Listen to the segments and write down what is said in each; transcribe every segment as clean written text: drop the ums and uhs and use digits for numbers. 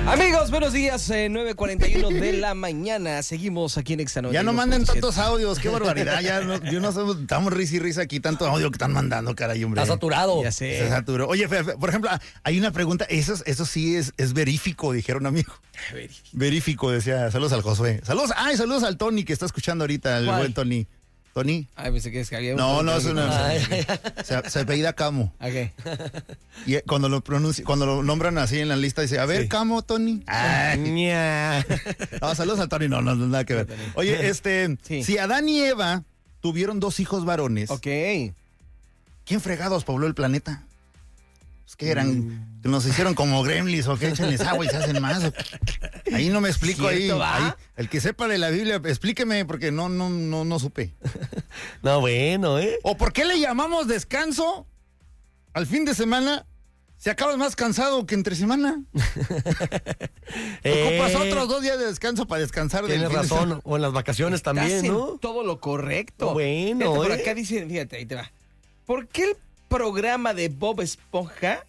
Amigos, buenos días, 9:41 de la mañana. Seguimos aquí en Exa 91.7. Ya no manden tantos audios, qué barbaridad. Ya no, yo no sé, estamos risa y risa aquí, tanto audio que están mandando, caray, hombre. Está saturado. Ya sé. Se saturó. Oye, por ejemplo, hay una pregunta, eso sí es verífico, dijeron amigo. Verífico, decía, saludos al Josué. Saludos al Tony que está escuchando ahorita, el ¿Cuál? buen Tony. ¿Tony? Ay, pensé que había No, es una... Se apellida Camo. Ok. Y cuando lo nombran así en la lista, dice, a ver, Camo, Tony. Ña. No, saludos al Tony, no, nada que ver. Oye, Sí. si Adán y Eva tuvieron 2 hijos varones, Ok. ¿quién fregados pobló el planeta? Pues que eran, que nos hicieron como gremlins o que échenles agua y se hacen más. Ahí no me explico, ¿Cierto, va? ahí. El que sepa de la Biblia, explíqueme porque no supe. No, bueno, ¿O por qué le llamamos descanso al fin de semana? Si acabas más cansado que entre semana. Ocupas otros 2 días de descanso para descansar. Tienes razón, o en las vacaciones también, Estás en ¿no? todo lo correcto. Bueno, Fíjate, por acá dice, fíjate, ahí te va. ¿Por qué el programa de Bob Esponja?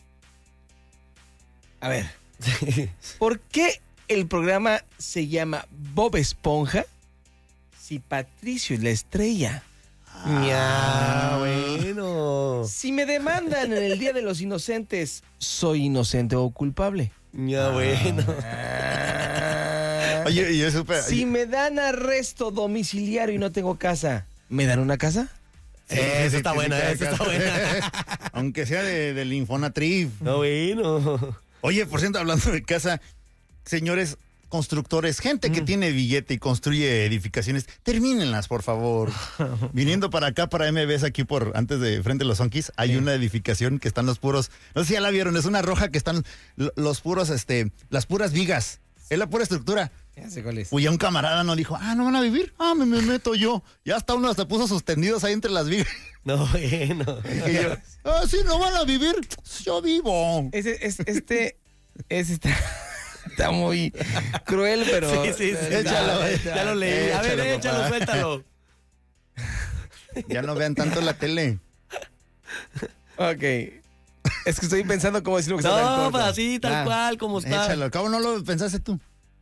A ver, ¿por qué el programa se llama Bob Esponja si Patricio es la estrella? Ya, bueno. Si me demandan en el Día de los Inocentes, ¿soy inocente o culpable? Ya, bueno. Oye, y yo supe. Si me dan arresto domiciliario y no tengo casa, ¿me dan una casa? Esa está buena, esa está buena. Aunque sea del Infonatrif. No, bueno. Oye, por cierto, hablando de casa, señores constructores, gente que tiene billete y construye edificaciones, termínenlas, por favor. Viniendo para acá, para MBS, aquí antes de frente a los Onkis, hay una edificación que están los puros, no sé si ya la vieron, es una roja que están los puros, las puras vigas. Es la pura estructura. Ya sé cuál es. Uy, a un camarada no dijo, no van a vivir, me meto yo. Ya hasta uno hasta puso sus tendidos ahí entre las vigas. No, bueno. Y yo, sí, no van a vivir, yo vivo. Este está muy cruel, pero... Sí. Échalo, Ya lo leí. A ver, échalo, échalo, papá. suéltalo. Ya no vean tanto la tele. Ok. Es que estoy pensando cómo decirlo que está tan No, corto. pues así, tal cual, como está. Échalo, al cabo no lo pensaste tú.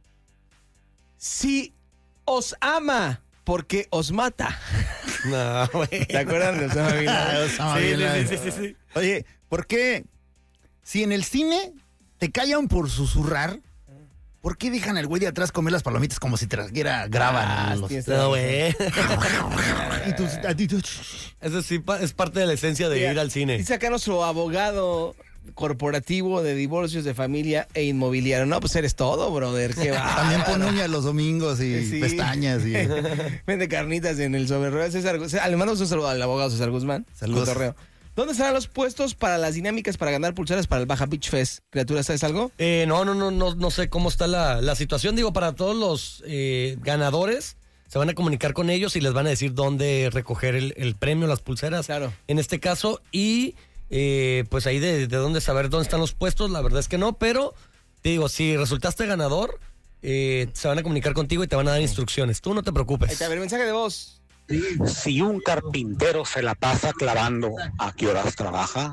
Si os ama, porque os mata. No, güey. ¿Te acuerdan de Osama Bin Laden? Osama Bin Laden. Sí. Oye, ¿por qué si en el cine te callan por susurrar, por qué dejan al güey de atrás comer las palomitas como si graban? No, güey. Y tú, Eso sí es parte de la esencia de Mira, ir al cine. Dice acá nuestro abogado corporativo de divorcios de familia e inmobiliario. No, pues eres todo, brother. Qué va. también pon uñas los domingos y Sí. pestañas. Y... Vende carnitas en el sobre ruedas. Le mandamos un saludo al abogado César Guzmán. Saludos. Cotorreo. ¿Dónde estarán los puestos para las dinámicas para ganar pulseras para el Baja Beach Fest? Criatura, ¿sabes algo? No sé cómo está la situación. Digo, para todos los ganadores, se van a comunicar con ellos y les van a decir dónde recoger el premio, las pulseras. Claro. En este caso, y pues ahí de dónde saber dónde están los puestos, la verdad es que no, pero te digo, si resultaste ganador, se van a comunicar contigo y te van a dar instrucciones. Tú no te Ahí preocupes. está, a ver, mensaje de voz. Si un carpintero se la pasa clavando, ¿a qué horas trabaja?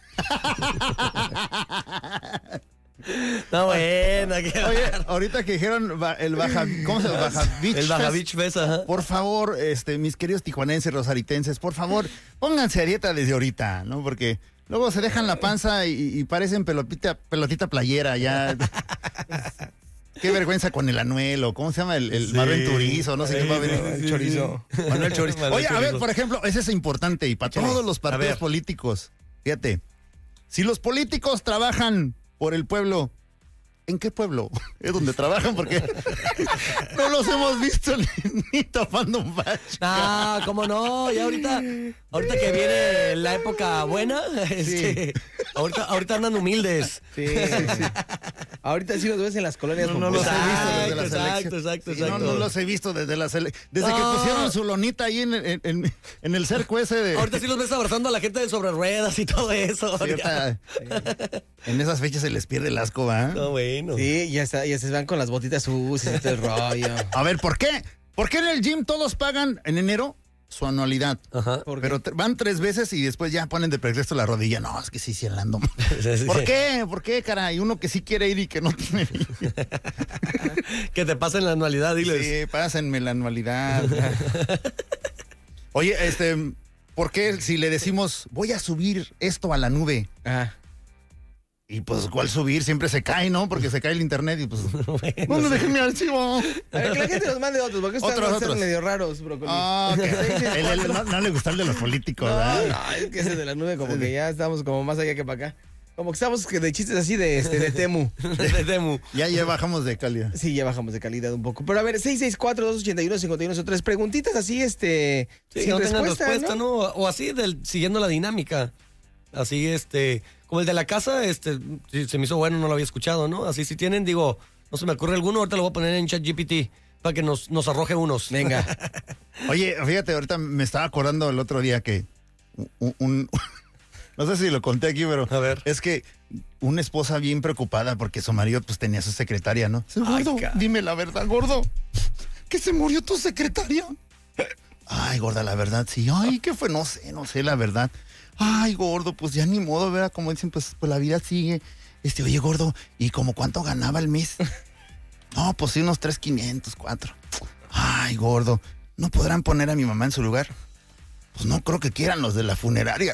No, bueno. Oye, ahorita que dijeron el Baja, ¿cómo se llama? Baja Beach El Baja Fest. Beach Fest, ajá. Por favor, mis queridos tijuanenses, rosaritenses, por favor, pónganse a dieta desde ahorita, ¿no? Porque luego se dejan la panza y parecen pelotita playera, ya. Qué vergüenza con el Anuel, o ¿cómo se llama? El Manuel Turizo, no sé qué va a venir. El chorizo. Manuel Chorizo. Manuel Oye, a ver, Chorizo. por ejemplo, ese es importante y para todos los A partidos ver. políticos. Fíjate, si los políticos trabajan por el pueblo, ¿en qué pueblo es donde trabajan? Porque no los hemos visto ni tapando un bache. Ah, cómo no, y ahorita que viene la época buena, ahorita andan humildes. Sí. Ahorita sí los ves en las colonias. No los he visto desde las Exacto, elecciones. exacto. No los he visto desde las elecciones. Desde que No. pusieron su lonita ahí en el cerco ese de... Ahorita sí los ves abrazando a la gente de sobre ruedas y todo eso. Cierta- En esas fechas se les pierde el asco, ¿va? No, bueno. Sí, ya se van con las botitas sucias y todo el rollo. A ver, ¿por qué? ¿Por qué en el gym todos pagan en enero su anualidad. Ajá. ¿Por qué? Pero van 3 veces y después ya ponen de pretexto la rodilla. No, es que sí ando. Sí, sí, ¿Por sí. qué? ¿Por qué, caray? Uno que sí quiere ir y que no tiene. Que te pasen la anualidad, diles. Sí, pásenme la anualidad. Oye, ¿por qué si le decimos voy a subir esto a la nube? Ah. Y pues, ¿cuál subir? Siempre se cae, ¿no? Porque se cae el internet y pues. No, dejen mi archivo. A ver, que la gente nos mande otros, porque estos Otros. están medio raros, brócoli. Ah, ok. No le gusta el de los políticos, No, ¿verdad? no, es que ese de la nube como que ya estamos como más allá que para acá. Como que estamos de chistes así de Temu. De Temu. Ya bajamos de calidad. Sí, ya bajamos de calidad un poco. Pero a ver, 664-281-5103. Preguntitas así, Sí, sin no tengan respuesta, respuesta, ¿no? O así, siguiendo la dinámica. Así, como el de la casa, sí, se me hizo bueno, no lo había escuchado, ¿no? Así, si tienen, digo, no se me ocurre alguno, ahorita lo voy a poner en ChatGPT para que nos arroje unos. Venga. Oye, fíjate, ahorita me estaba acordando el otro día que no sé si lo conté aquí, pero A ver. es que una esposa bien preocupada porque su marido pues tenía su secretaria, ¿no? Ay, Gordo, ca- dime la verdad, gordo. ¿Que se murió tu secretaria? Ay, gorda, la verdad, sí. Ay, ¿qué fue? No sé, la verdad. Ay, gordo, pues ya ni modo, ¿verdad? Como dicen, pues la vida sigue. Oye, gordo, ¿y como cuánto ganaba al mes? No, pues sí, unos 3,500, 4. Ay, gordo, ¿no podrán poner a mi mamá en su lugar? Pues no creo que quieran los de la funeraria.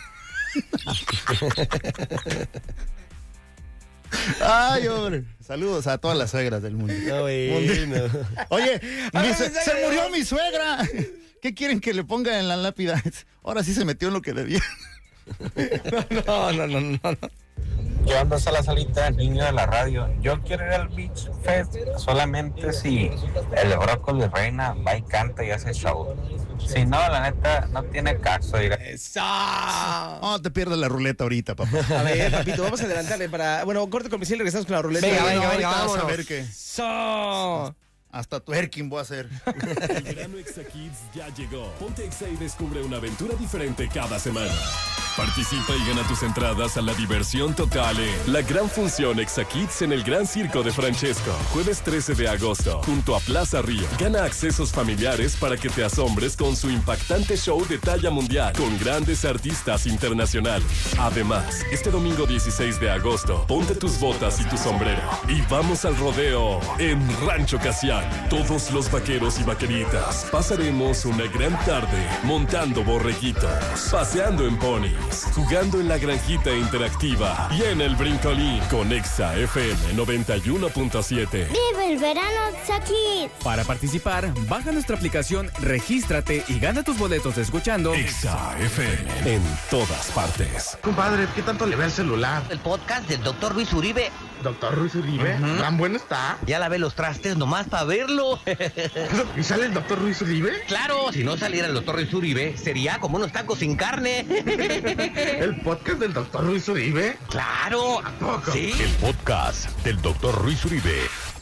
Ay, hombre. Saludos a todas las suegras del mundo. No, bueno. Oye, Ay, se murió mi suegra. ¿Qué quieren que le ponga en la lápida? Ahora sí se metió en lo que debía. No. ¿Qué onda, Salazarita, niño de la radio? Yo quiero ir al Beach Fest solamente si el Brócoli Reina va y canta y hace show. Si no, la neta, no tiene caso ir a... ¡Eso! No, te pierdes la ruleta ahorita, papá. A ver, papito, vamos a adelantarle para... Bueno, corte comercial y regresamos con la ruleta. Venga, Bueno, venga, ahorita Vas a vámonos. ver que ¡Eso! hasta twerking voy a hacer. El verano Exa Kids ya llegó. Ponte Exa y descubre una aventura diferente cada semana. Participa y gana tus entradas a la diversión total en la gran función Exa Kids en el Gran Circo de Francesco. Jueves 13 de agosto, junto a Plaza Río. Gana accesos familiares para que te asombres con su impactante show de talla mundial, con grandes artistas internacionales. Además, este domingo 16 de agosto, ponte tus botas y tu sombrero. Y vamos al rodeo en Rancho Casiano. Todos los vaqueros y vaqueritas pasaremos una gran tarde montando borreguitos, paseando en ponis, jugando en la granjita interactiva y en el brincolín con Exa FM 91.7. ¡Vive el verano Exa Kids! Para participar, baja nuestra aplicación, regístrate y gana tus boletos escuchando Exa FM en todas partes. Compadre, ¿qué tanto le ve al celular? El podcast del doctor Luis Uribe. Doctor Ruiz Uribe, ¿tan bueno está? Ya lavé los trastes nomás para verlo. ¿Y sale el doctor Ruiz Uribe? Claro, si no saliera el doctor Luis Uribe, sería como unos tacos sin carne. ¿El podcast del doctor Ruiz Uribe? Claro. ¿A poco? Sí. El podcast del doctor Luis Uribe